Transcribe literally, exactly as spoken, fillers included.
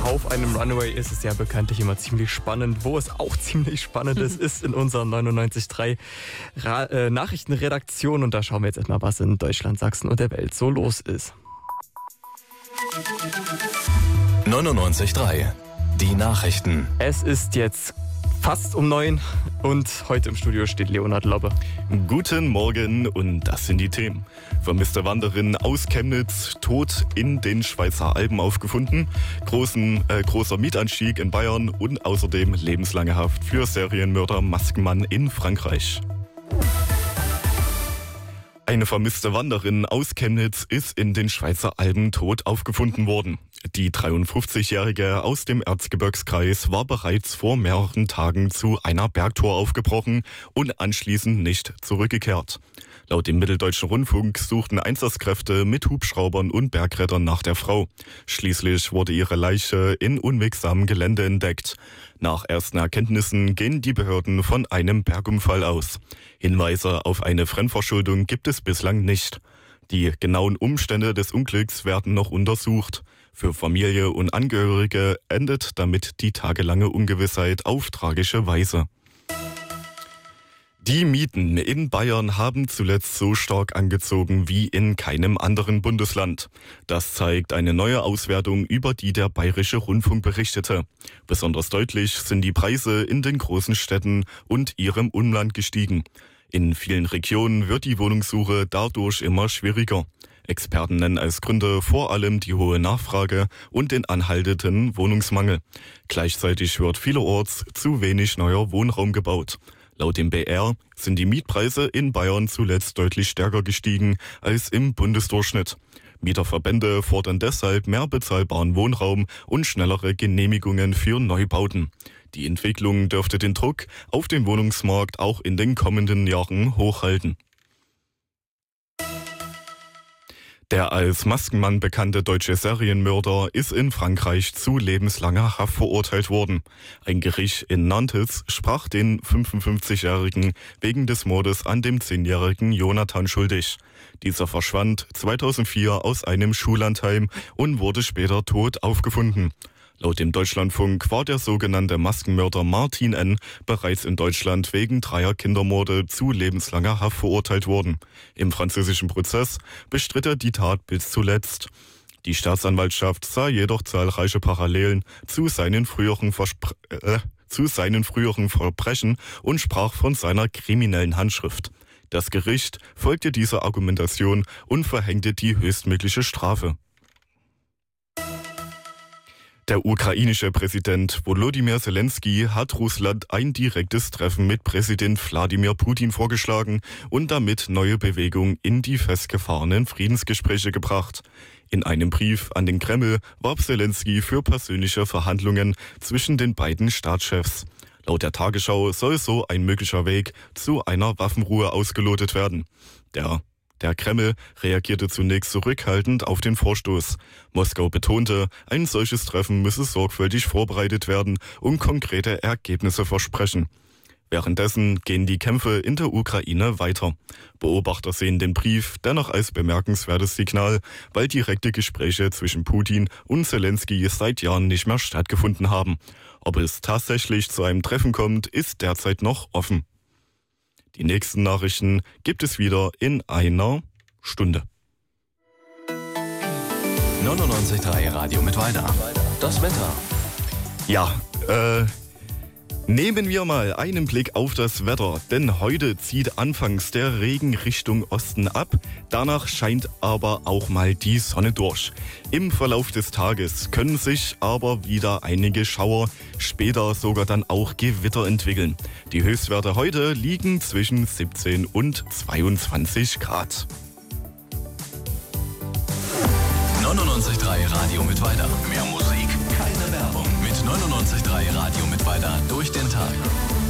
Auf einem Runway ist es ja bekanntlich immer ziemlich spannend. Wo es auch ziemlich spannend ist, ist in unserer neunundneunzig Komma drei Ra- äh, Nachrichtenredaktion. Und da schauen wir jetzt erstmal, was in Deutschland, Sachsen und der Welt so los ist. neunundneunzig Komma drei. Die Nachrichten. Es ist jetzt fast um neun und heute im Studio steht Leonhard Lobbe. Guten Morgen und das sind die Themen. Vermisste Wanderin aus Chemnitz, tot in den Schweizer Alpen aufgefunden, großen, äh, großer Mietanstieg in Bayern und außerdem lebenslange Haft für Serienmörder Maskenmann in Frankreich. Eine vermisste Wanderin aus Chemnitz ist in den Schweizer Alpen tot aufgefunden worden. Die dreiundfünfzigjährige aus dem Erzgebirgskreis war bereits vor mehreren Tagen zu einer Bergtour aufgebrochen und anschließend nicht zurückgekehrt. Laut dem Mitteldeutschen Rundfunk suchten Einsatzkräfte mit Hubschraubern und Bergrettern nach der Frau. Schließlich wurde ihre Leiche in unwegsamem Gelände entdeckt. Nach ersten Erkenntnissen gehen die Behörden von einem Bergunfall aus. Hinweise auf eine Fremdverschuldung gibt es bislang nicht. Die genauen Umstände des Unglücks werden noch untersucht. Für Familie und Angehörige endet damit die tagelange Ungewissheit auf tragische Weise. Die Mieten in Bayern haben zuletzt so stark angezogen wie in keinem anderen Bundesland. Das zeigt eine neue Auswertung, über die der Bayerische Rundfunk berichtete. Besonders deutlich sind die Preise in den großen Städten und ihrem Umland gestiegen. In vielen Regionen wird die Wohnungssuche dadurch immer schwieriger. Experten nennen als Gründe vor allem die hohe Nachfrage und den anhaltenden Wohnungsmangel. Gleichzeitig wird vielerorts zu wenig neuer Wohnraum gebaut. Laut dem B R sind die Mietpreise in Bayern zuletzt deutlich stärker gestiegen als im Bundesdurchschnitt. Mieterverbände fordern deshalb mehr bezahlbaren Wohnraum und schnellere Genehmigungen für Neubauten. Die Entwicklung dürfte den Druck auf den Wohnungsmarkt auch in den kommenden Jahren hochhalten. Der als Maskenmann bekannte deutsche Serienmörder ist in Frankreich zu lebenslanger Haft verurteilt worden. Ein Gericht in Nantes sprach den fünfundfünfzigjährigen wegen des Mordes an dem zehnjährigen Jonathan schuldig. Dieser verschwand zweitausendvier aus einem Schullandheim und wurde später tot aufgefunden. Laut dem Deutschlandfunk war der sogenannte Maskenmörder Martin N. bereits in Deutschland wegen dreier Kindermorde zu lebenslanger Haft verurteilt worden. Im französischen Prozess bestritt er die Tat bis zuletzt. Die Staatsanwaltschaft sah jedoch zahlreiche Parallelen zu seinen früheren, Verspr- äh, zu seinen früheren Verbrechen und sprach von seiner kriminellen Handschrift. Das Gericht folgte dieser Argumentation und verhängte die höchstmögliche Strafe. Der ukrainische Präsident Volodymyr Zelensky hat Russland ein direktes Treffen mit Präsident Wladimir Putin vorgeschlagen und damit neue Bewegung in die festgefahrenen Friedensgespräche gebracht. In einem Brief an den Kreml warb Zelensky für persönliche Verhandlungen zwischen den beiden Staatschefs. Laut der Tagesschau soll so ein möglicher Weg zu einer Waffenruhe ausgelotet werden. Der Der Kreml reagierte zunächst zurückhaltend auf den Vorstoß. Moskau betonte, ein solches Treffen müsse sorgfältig vorbereitet werden und konkrete Ergebnisse versprechen. Währenddessen gehen die Kämpfe in der Ukraine weiter. Beobachter sehen den Brief dennoch als bemerkenswertes Signal, weil direkte Gespräche zwischen Putin und Zelensky seit Jahren nicht mehr stattgefunden haben. Ob es tatsächlich zu einem Treffen kommt, ist derzeit noch offen. Die nächsten Nachrichten gibt es wieder in einer Stunde. neunundneunzig Komma drei Radio mit Weiter. Das Wetter. Ja, äh, nehmen wir mal einen Blick auf das Wetter, denn heute zieht anfangs der Regen Richtung Osten ab, danach scheint aber auch mal die Sonne durch. Im Verlauf des Tages können sich aber wieder einige Schauer, später sogar dann auch Gewitter entwickeln. Die Höchstwerte heute liegen zwischen siebzehn und zweiundzwanzig Grad. neunundneunzig Komma drei Radio mit Weiter. Mehr Musik, keine Werbung. Mit neunundneunzig Komma drei Radio mit Weiter durch den Tag.